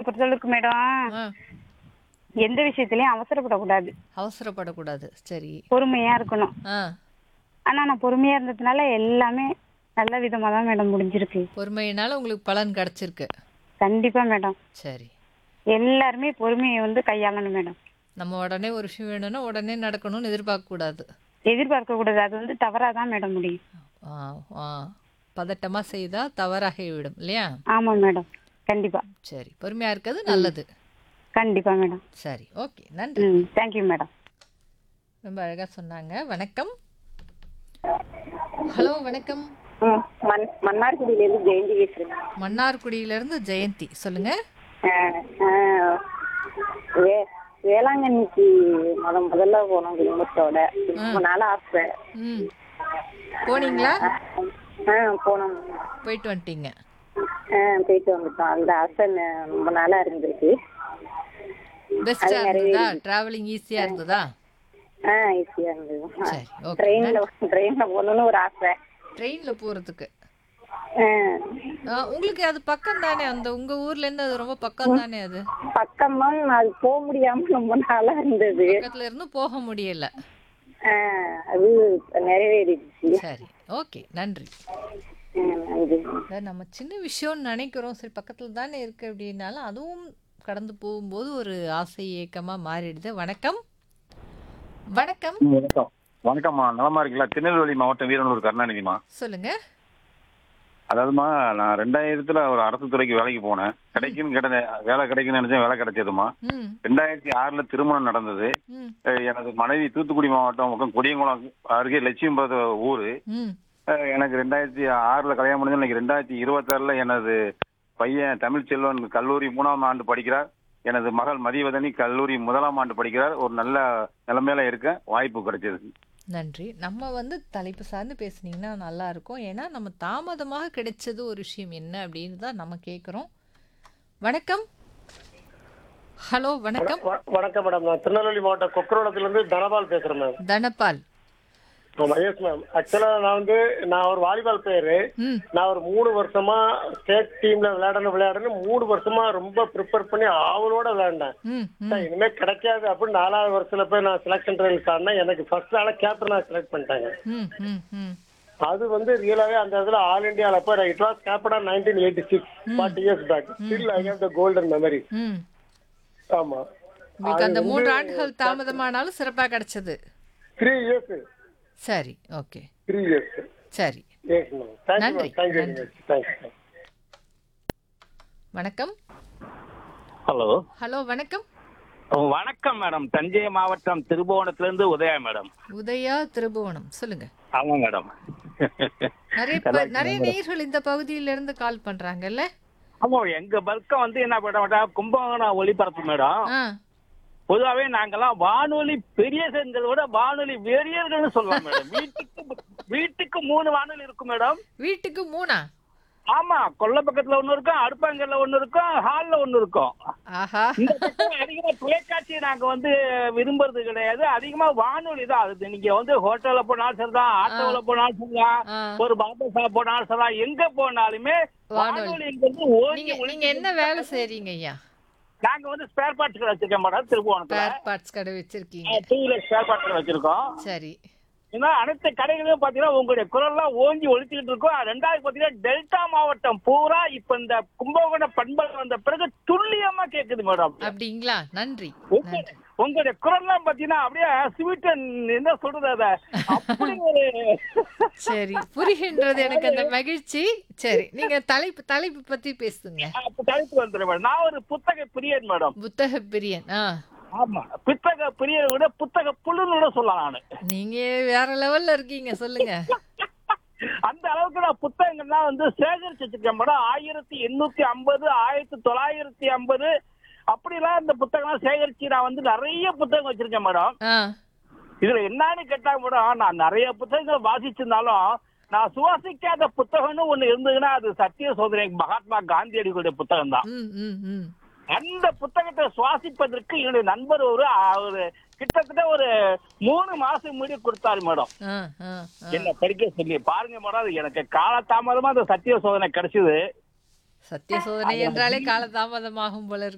பொறுத்தளவுக்கு மேடம், ஆ. எந்த விஷயத்துலயும் அவசரப்படக்கூடாது. அவசரப்படக்கூடாது. சரி. பொறுமையா இருக்கணும். ஆ. ஆனா நான் பொறுமையா இருந்ததுனால எல்லாமே நல்ல விதமா தான் மேடம் முடிஞ்சிருக்கு. பொறுமையினால உங்களுக்கு பலன் கிடைச்சிருக்கு. கண்டிப்பா மேடம். சரி. எல்லாருமே பொறுமைய கையாளணும் மேடம். நம்ம உடனே ஒரு விஷயம் வேணும்னா, உடனே நடக்கணும்னு எதிர்பார்க்கக்கூடாது. எதிர்பார்க்க கூடாது. அது தவறா தான் மேடம் முடியும். ஆ, ஆ. பதட்டமா செய்தா தவறாகிவிடும் இல்லையா? ஆமா மேடம். கண்டிப்பா. சரி. பொறுமையா இருக்கிறது ம். நல்லது. கண்டிப்பா மேடம். சரி. ஓகே. நன்றி. Thank you madam. ரொம்ப அழகா சொன்னாங்க. வணக்கம். ஹலோ வணக்கம். மன்னார்குடியிலேருந்து ஜெயந்தி பேசுறேன். மன்னார்குடியிலிருந்து ஜெயந்தி. சொல்லுங்க. ஆஹ் ஆஹ் வே- வேளாங்கண்ணிக்கு முதல்ல போனோம் குடும்பத்தோட. ஆ. ரொம்ப நாள் ஆசை. ம். போனீங்களா? போனோம். போயிட்டு வந்துட்டீங்க. போயிட்டு வந்துட்டோம். அந்த ஆசை ரொம்ப நாளா இருந்திருக்கு. அது பெஸ்டா இருந்ததா? நிறைவேறிடுச்சு. டிராவலிங் ஈஸியா இருந்ததா? ஈஸியா இருந்தது. சரி. ஓகே. ட்ரெயின்ல போகணும்னு ஒரு ஆசை. ட்ரெயின்ல போறதுக்கு. ஆஹ் உங்களுக்கு அது பக்கம் தானே? அந்த உங்க ஊர்ல இருந்து அது ரொம்ப பக்கம் தானே அது? பக்கமா அது போக முடியாம ரொம்ப நாளா இருந்தது. பக்கத்துல இருந்து போக முடியல. அது நிறைவேறிடுச்சு. சரி. ஓகே. நன்றி. நன்றி. நம்ம சின்ன விஷயம்னு நினைக்கிறோம். சரி பக்கத்துல தானே இருக்கு அப்படின்னாலும், அதுவும் கடந்து போகும்போது ஒரு ஆசை ஏக்கமா மாறிடுது. வணக்கம். வணக்கம். வணக்கம். வணக்கம்மா, நலமா இருக்கீங்களா? திருநெல்வேலி மாவட்டம் வீரனூர் கருணாநிதிமா. சொல்லுங்க. அதாவதுமா, நான் 2000த்துல ஒரு அரசு துறைக்கு வேலைக்கு போனேன். வேலை கிடைக்குன்னு நினைச்சேன், வேலை கிடைச்சதுமா. ம். 2006ல திருமணம் நடந்தது. ம். எனது மனைவி தூத்துக்குடி மாவட்டம் பக்கம் கொடியங்குளம் அருகே லட்சுமிபுரம் ஊரு. ம். எனக்கு 2006ல கல்யாணம் முடிஞ்சு, இன்னைக்கு 2026ல எனது பையன் தமிழ்ச்செல்வன் கல்லூரி 3ஆம் ஆண்டு படிக்கிறார். எனது மகள் மதிவதனி கல்லூரி 1ஆம் ஆண்டு படிக்கிறார். ஒரு நல்ல நிலைமையில இருக்க வாய்ப்பு கிடைச்சது. நன்றி. நம்ம தலைப்பு சார்ந்து பேசுனீங்கன்னா நல்லா இருக்கும். ஏன்னா நம்ம தாமதமாக கிடைச்சது ஒரு விஷயம் என்ன அப்படின்னு தான் நம்ம கேட்குறோம். வணக்கம். ஹலோ வணக்கம். வணக்கம் மேடம். நான் திருநெல்வேலி மாவட்டம் கொக்கரோளத்திலிருந்து தனபால் பேசுறேன் மேம். தனபால். ஆமா, எஸ் மேம். ஆக்சுவலா நான் ஒரு வாலிபால் பிளேயரு. ம். நான் ஒரு 3 வருஷமா ஸ்டேட் டீம்ல விளையாடணும் 3 வருஷமா ரொம்ப ப்ரிப்பேர் பண்ணி ஆவலோட விளையாண்டேன். ம். ம். இனிமே கிடைக்காது அப்படின்னு 4வது வருஷத்துல போய் நான் செலக்ஷன் ட்ரையல் காரணம் எனக்கு ஃபர்ஸ்ட் ஆள கேப்டனா செலக்ட் பண்ணிட்டாங்க. ம். ம். ம். அது ரியலாவே அந்த இதுல ஆல் இந்தியால போய் இட் வாஸ் கேப்டனா 1986 40 years back. Still I have the golden memory. ம். ஆமா. உங்களுக்கு அந்த 3 ஆண்டுகள் தாமதமானாலும் சிறப்பா கிடைச்சது. 3 இயர்ஸ். சரி. ஓகே. 3 இயர்ஸ். சரி. Yes ma'am. நன்றி. தேங்க்யூ. நன்றி. தேங்க்யூ. வணக்கம். ஹலோ. ஹலோ வணக்கம். வணக்கம் மேடம். தஞ்சை மாவட்டம் திருபுவனத்திலிருந்து உதயா மேடம். உதயா திருபுவனம். சொல்லுங்க. ஆமா மேடம். நிறைய நேயர்கள் இந்த பகுதியில இருந்து கால் பண்றாங்கல்ல? ஆமா, எங்க பல்கம் என்ன பண்ண கும்பகோணம் ஒளிபரப்பு மேடம். ஆ. பொதுவாவே நாங்கெல்லாம் வானொலி பெரியசங்களை விட வானொலி வெறியர்கள்னு சொல்லலாம் மேடம். வீட்டுக்கு 3 வானொலி இருக்கும் மேடம். வீட்டுக்கு 3ஆ? ஆமா, கொல்ல பக்கத்துல ஒண்ணு இருக்கும், அடுப்பாங்கல்ல ஒண்ணு இருக்கும், ஹால்ல ஒண்ணு இருக்கும். ஆஹா. இந்த பக்கம் அதிகமா தொலைக்காட்சியை நாங்க விரும்புறது கிடையாது. அதிகமா வானொலி தான். அது நீங்க ஹோட்டல்ல போனாலும் சரிதான், ஆட்டோல போனாலும் சரிதான், ஆ. ஒரு பாபா ஷாப் போனாலும் சரிதான், எங்க போனாலுமே வானொலி. வானொலிங்கிறது நீங்க என்ன வேலை செய்றீங்க ஐயா? நாங்க ஸ்பேர் பார்ட்ஸ் கடை வச்சிருக்கோம் மேடம். திருபுவனத்துல ஸ்பேர் பார்ட்ஸ் கடை வச்சிருக்கீங்க. 2 வீலர் ஸ்பேர் பார்ட்ஸ் கடை வச்சிருக்கோம். சரி. ஏன்னா அனைத்து கடைகளிலும் பாத்தீங்கன்னா உங்களுடைய குரல்லாம் ஓங்கி ஒழிச்சுக்கிட்டு இருக்கும். 2வது பாத்தீங்கன்னா டெல்டா மாவட்டம் பூரா இப்ப இந்த கும்பகோணம் பண்பலை வந்த பிறகு துல்லியமா கேக்குது மேடம். அப்படிங்களா? நன்றி. நன்றி. உங்களுடைய குரல்லாம் பாத்தீங்கன்னா அப்படியே ஸ்வீட், என்ன சொல்றது, அத அப்படி ஒரு சரி, புரிகின்றது எனக்கு அந்த மகிழ்ச்சி. சரி, நீங்க தலைப்பு பத்தி பேசுங்க. தலைப்பு வந்துடும் மேடம். நான் ஒரு புத்தக பிரியன் மேடம். புத்தக பிரியன். ஆமா, புத்தக பிரியனை விட புத்தக புல்லுன்னு சொல்லலாம் நானு. நீங்க வேற லெவல்ல இருக்கீங்க. சொல்லுங்க. அந்த அளவுக்கு நான் புத்தகங்கள்லாம் சேகரிச்சு வச்சிருக்கேன் மேடம். 1850, 1950 அப்படிலாம் இந்த புத்தகம்லாம் சேகரிச்சு நான் நிறைய புத்தகம் வச்சிருக்கேன் மேடம். இதுல என்னன்னு கேட்டா மேடம், நான் நிறைய புத்தகங்களை வாசிச்சிருந்தாலும் நான் சுவாசிக்காத புத்தகம்னு ஒண்ணு இருந்ததுன்னா அது சத்திய சோதனை மகாத்மா காந்தியடிகளுடைய புத்தகம் தான். அந்த புத்தகத்தை சுவாசிப்பதற்கு என்னுடைய நண்பர் ஒரு கிட்டத்தட்ட ஒரு 3 மாசம் முடி கொடுத்தாரு மேடம். என்ன படிக்க சொல்லி. பாருங்க மேடம், எனக்கு காலதாமதமா அந்த சத்திய சோதனை கிடைச்சது. சத்திய சோதனை என்றாலே காலதாமதமாகும் போல இருக்கு.